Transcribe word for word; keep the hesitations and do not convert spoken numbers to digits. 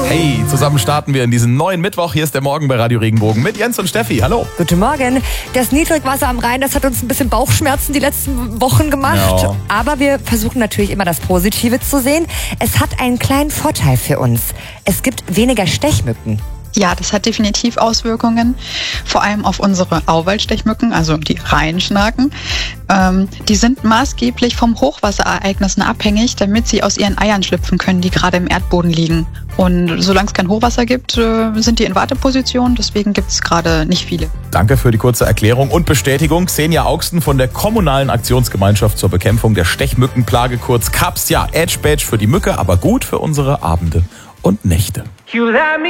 Hey, zusammen starten wir in diesen neuen Mittwoch. Hier ist der Morgen bei Radio Regenbogen mit Jens und Steffi. Hallo. Guten Morgen. Das Niedrigwasser am Rhein, das hat uns ein bisschen Bauchschmerzen die letzten Wochen gemacht. Ja. Aber wir versuchen natürlich immer das Positive zu sehen. Es hat einen kleinen Vorteil für uns. Es gibt weniger Stechmücken. Ja, das hat definitiv Auswirkungen, vor allem auf unsere Auwaldstechmücken, also die Rheinschnaken. Ähm, die sind maßgeblich vom Hochwasserereignissen abhängig, damit sie aus ihren Eiern schlüpfen können, die gerade im Erdboden liegen. Und solange es kein Hochwasser gibt, äh, sind die in Warteposition, deswegen gibt es gerade nicht viele. Danke für die kurze Erklärung und Bestätigung. Xenia Augsten von der Kommunalen Aktionsgemeinschaft zur Bekämpfung der Stechmückenplage, kurz C A P S. Ja, Edge Badge für die Mücke, aber gut für unsere Abende und Nächte.